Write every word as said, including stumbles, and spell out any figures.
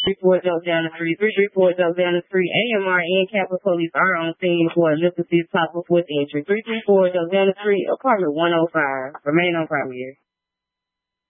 three four Dope down the street, three three four Dope down the street. A M R and Capitol Police are on scene for a Memphis pop-up with entry. three three four Dope down the street, apartment one oh five. Remain on Primary.